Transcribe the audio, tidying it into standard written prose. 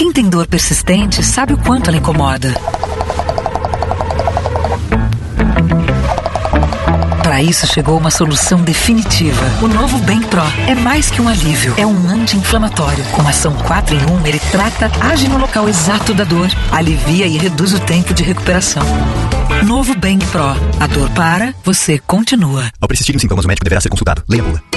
Quem tem dor persistente sabe o quanto ela incomoda. Para isso chegou uma solução definitiva. O novo Bem Pro é mais que um alívio. É um anti-inflamatório. Com ação 4 em 1, ele trata, age no local exato da dor, alivia e reduz o tempo de recuperação. Novo Bem Pro. A dor para, você continua. Ao persistirem os sintomas, o médico deverá ser consultado. Leia a bula.